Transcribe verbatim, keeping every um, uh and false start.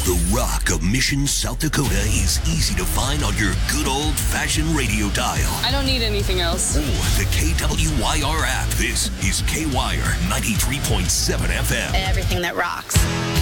The rock of Mission, South Dakota is easy to find on your good old-fashioned radio dial. I don't need anything else. Or the K W Y R app. This is K-Wire ninety-three point seven F M. Everything that rocks.